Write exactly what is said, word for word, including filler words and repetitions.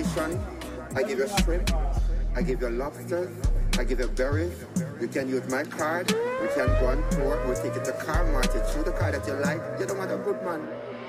ocean. I give you shrimp. I give you lobsters. I give you berries. You can use my card. We can go on tour. We'll take it to car market. Choose the car that you like. You don't want a good man.